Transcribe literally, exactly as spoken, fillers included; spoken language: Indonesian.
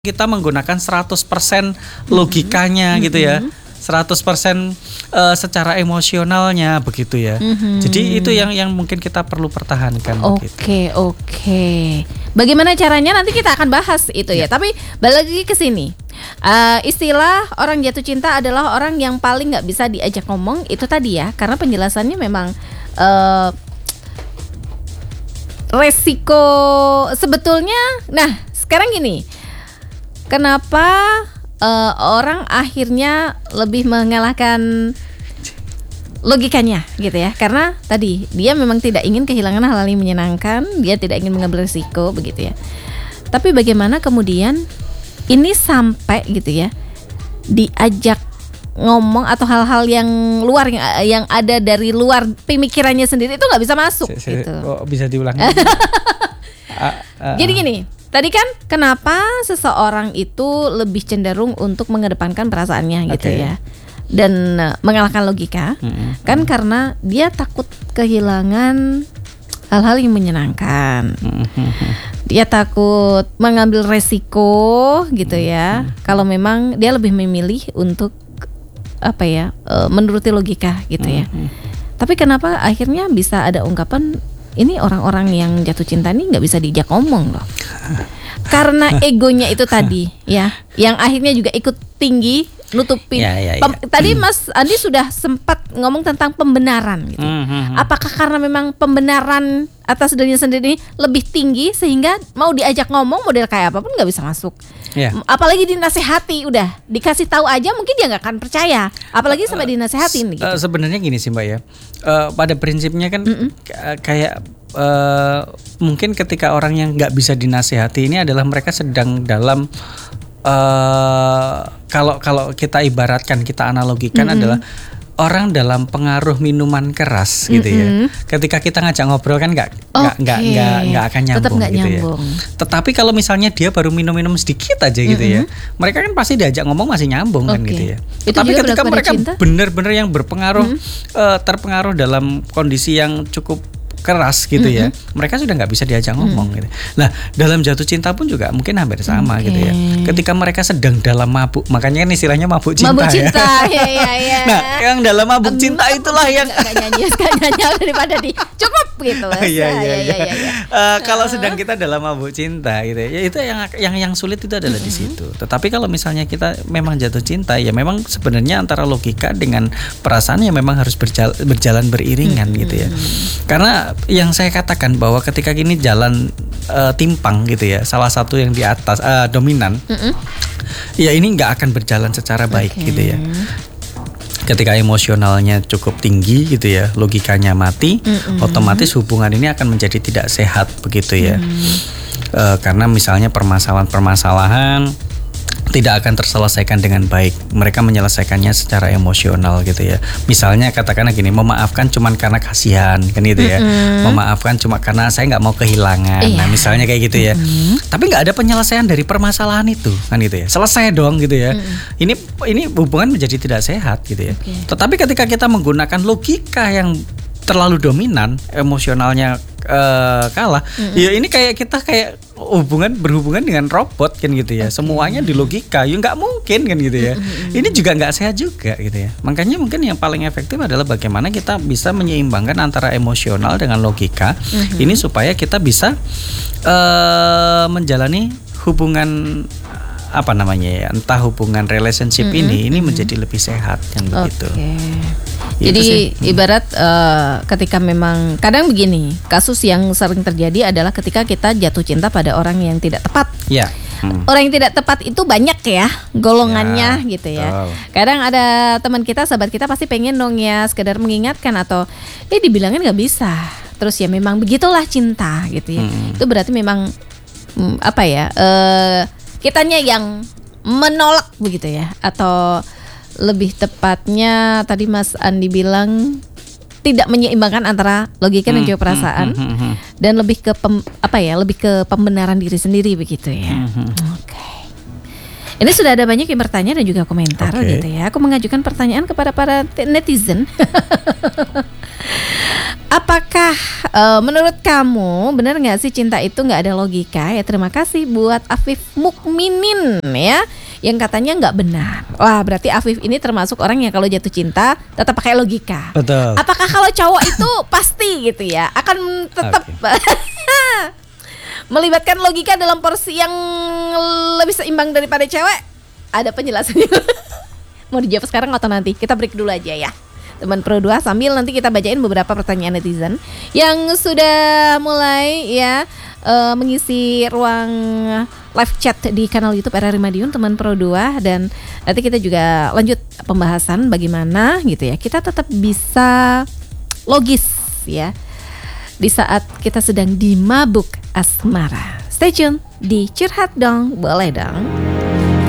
kita menggunakan seratus persen logikanya mm-hmm. gitu ya. seratus persen uh, secara emosionalnya begitu ya. Mm-hmm. Jadi itu yang yang mungkin kita perlu pertahankan. Oke, okay, oke. Okay. Bagaimana caranya nanti kita akan bahas itu ya. ya. Tapi balik lagi ke sini. Uh, istilah orang jatuh cinta adalah orang yang paling nggak bisa diajak ngomong itu tadi ya. Karena penjelasannya memang uh, resiko sebetulnya. Nah, sekarang gini. Kenapa uh, orang akhirnya lebih mengalahkan logikanya gitu ya? Karena tadi dia memang tidak ingin kehilangan hal-hal yang menyenangkan, dia tidak ingin mengambil risiko begitu ya. Tapi bagaimana kemudian ini sampai gitu ya diajak ngomong atau hal-hal yang luar yang, yang ada dari luar pemikirannya sendiri itu nggak bisa masuk se- se- gitu. Oh, bisa diulangi. uh, uh, Jadi gini. Tadi kan kenapa seseorang itu lebih cenderung untuk mengedepankan perasaannya gitu okay. ya. Dan uh, mengalahkan logika. Mm-hmm. Kan karena dia takut kehilangan hal-hal yang menyenangkan. Mm-hmm. Dia takut mengambil resiko gitu ya. Mm-hmm. Kalau memang dia lebih memilih untuk apa ya? Uh, menuruti logika gitu ya. Mm-hmm. Tapi kenapa akhirnya bisa ada ungkapan ini orang-orang yang jatuh cinta ini nggak bisa diajak ngomong loh, karena egonya itu tadi ya, yang akhirnya juga ikut tinggi nutupin. Ya, ya, ya. Pem- tadi Mas Andi sudah sempat ngomong tentang pembenaran gitu. Mm-hmm. Apakah karena memang pembenaran atas dirinya sendiri lebih tinggi sehingga mau diajak ngomong model kayak apapun nggak bisa masuk. Yeah. Apalagi dinasehati, udah dikasih tahu aja mungkin dia nggak akan percaya. Apalagi sampai uh, dinasehatin gitu. Uh, sebenarnya gini sih Mbak ya. Uh, pada prinsipnya kan mm-hmm. k- kayak uh, mungkin ketika orang yang nggak bisa dinasehati ini adalah mereka sedang dalam uh, kalau kalau kita ibaratkan, kita analogikan mm-hmm. adalah orang dalam pengaruh minuman keras gitu mm-hmm. ya. Ketika kita ngajak ngobrol kan nggak nggak nggak okay. nggak nggak akan nyambung. Tetap nggak gitu nyambung. Ya. Tetapi kalau misalnya dia baru minum-minum sedikit aja gitu mm-hmm. ya, mereka kan pasti diajak ngomong masih nyambung okay. kan gitu ya. Itu tapi ketika mereka cinta? benar-benar yang berpengaruh mm-hmm. uh, terpengaruh dalam kondisi yang cukup keras gitu mm-hmm. ya, mereka sudah nggak bisa diajak ngomong mm. gitu. Nah dalam jatuh cinta pun juga mungkin hampir sama okay. gitu ya. Ketika mereka sedang dalam mabuk, makanya kan istilahnya mabuk cinta, mabuk ya. cinta ya, ya, ya. Nah yang dalam mabuk um, cinta itulah yang nggak nyanyi, nggak nyanyi daripada di cukup gitu. Iya iya iya. Kalau sedang kita dalam mabuk cinta gitu ya, itu yang yang yang sulit itu adalah mm-hmm. di situ. Tetapi kalau misalnya kita memang jatuh cinta ya, memang sebenarnya antara logika dengan perasaan ya memang harus berjalan, berjalan beriringan mm-hmm. gitu ya. Karena yang saya katakan bahwa ketika ini jalan uh, timpang gitu ya, salah satu yang di atas uh, dominan, mm-hmm. ya ini nggak akan berjalan secara baik okay. gitu ya. Ketika emosionalnya cukup tinggi gitu ya, logikanya mati, mm-hmm. otomatis hubungan ini akan menjadi tidak sehat begitu ya. Mm-hmm. Uh, karena misalnya permasalahan-permasalahan tidak akan terselesaikan dengan baik. Mereka menyelesaikannya secara emosional gitu ya. Misalnya katakanlah gini, memaafkan cuma karena kasihan kan gitu ya. Mm-hmm. Memaafkan cuma karena saya nggak mau kehilangan. Iya. Nah misalnya kayak gitu ya. Mm-hmm. Tapi nggak ada penyelesaian dari permasalahan itu kan gitu ya. Selesai dong gitu ya. Mm-hmm. Ini ini hubungan menjadi tidak sehat gitu ya. Okay. Tetapi ketika kita menggunakan logika yang terlalu dominan, emosionalnya uh, kalah, mm-hmm. ya ini kayak kita kayak hubungan berhubungan dengan robot kan gitu ya. Okay. Semuanya di logika, ya nggak mungkin kan gitu ya. Mm-hmm. Ini juga nggak sehat juga gitu ya. Makanya mungkin yang paling efektif adalah bagaimana kita bisa menyeimbangkan antara emosional dengan logika. Mm-hmm. Ini supaya kita bisa uh, menjalani hubungan apa namanya ya, entah hubungan relationship mm-hmm. ini ini menjadi lebih sehat kan begitu. Jadi sih. ibarat uh, ketika memang kadang begini, kasus yang sering terjadi adalah ketika kita jatuh cinta pada orang yang tidak tepat. Ya. Hmm. Orang yang tidak tepat itu banyak ya golongannya ya, gitu ya. Betul. Kadang ada teman kita, sahabat kita pasti pengen dong ya sekedar mengingatkan atau eh dibilangin nggak bisa. Terus ya memang begitulah cinta gitu ya. Hmm. Itu berarti memang hmm, apa ya? Uh, kitanya yang menolak begitu ya, atau lebih tepatnya tadi Mas Andi bilang tidak menyeimbangkan antara logika hmm, dan juga perasaan hmm, hmm, hmm. dan lebih ke pem, apa ya lebih ke pembenaran diri sendiri begitu ya. Hmm, hmm. Oke. Okay. Ini sudah ada banyak yang bertanya dan juga komentar okay. gitu ya. Aku mengajukan pertanyaan kepada para netizen. Apakah uh, menurut kamu benar nggak sih cinta itu nggak ada logika? Ya terima kasih buat Afif Mukminin ya, yang katanya nggak benar. Wah berarti Afif ini termasuk orang yang kalau jatuh cinta tetap pakai logika. Betul. Apakah kalau cowok itu pasti gitu ya akan tetap okay. melibatkan logika dalam porsi yang lebih seimbang daripada cewek? Ada penjelasannya. Mau dijawab sekarang atau nanti? Kita break dulu aja ya teman Pro dua, sambil nanti kita bacain beberapa pertanyaan netizen yang sudah mulai ya uh, mengisi ruang live chat di kanal YouTube R R I Madiun teman Pro dua, dan nanti kita juga lanjut pembahasan bagaimana gitu ya kita tetap bisa logis ya di saat kita sedang dimabuk asmara. Stay tune di Curhat Dong, boleh dong.